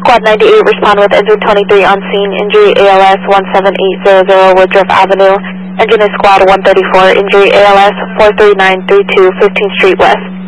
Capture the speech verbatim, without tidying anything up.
Squad ninety-eight, respond with engine twenty-three on scene, injury A L S one seven eight zero zero Woodruff Avenue. Engine is Squad one thirty-four, injury A L S four three nine three two, fifteenth Street West.